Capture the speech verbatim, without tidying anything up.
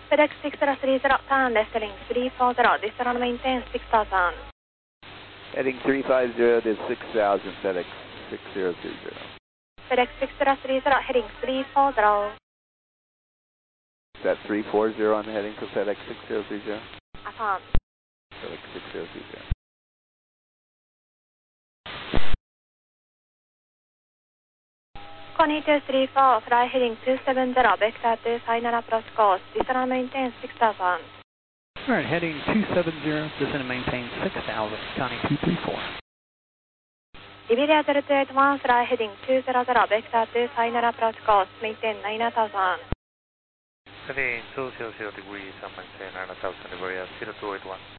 FedEx six zero three zero, turn left heading three four zero, descend on maintain six thousand. Heading three five zero to six thousand, FedEx six zero three zero. FedEx six zero three zero, heading three four zero. Is that three four zero on the heading for FedEx six zero three zero? Affirm. FedEx six zero three zero. Connie two three four, fly heading two seven zero, vector to final approach course, descend and maintain six thousand. Alright, heading two seven zero, descend and maintain six thousand, Connie two three four. Iberia zero two eight one, fly heading two zero zero, vector to final approach course, maintain nine thousand. Heading two zero zero degrees and maintain nine thousand, Iberia zero two eight one.